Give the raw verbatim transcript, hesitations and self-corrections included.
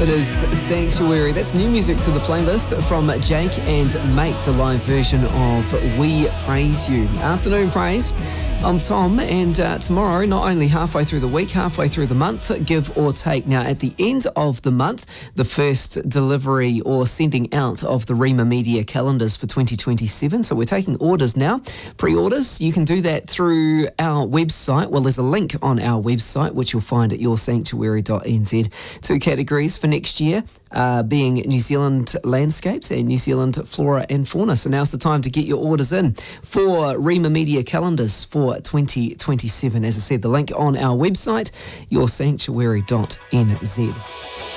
It is Sanctuary. That's new music to the playlist from Jake and Mates, a live version of We Praise You. Afternoon Praise. I'm Tom, and uh, tomorrow, not only halfway through the week, halfway through the month, give or take. Now, at the end of the month, the first delivery or sending out of the Rima Media calendars for twenty twenty-seven. So we're taking orders now. Pre-orders, you can do that through our website. Well, there's a link on our website, which you'll find at your sanctuary dot n z. Two categories for next year, uh, being New Zealand landscapes and New Zealand flora and fauna. So now's the time to get your orders in for Rima Media calendars for twenty twenty-seven. As I said, the link on our website, your sanctuary dot n z.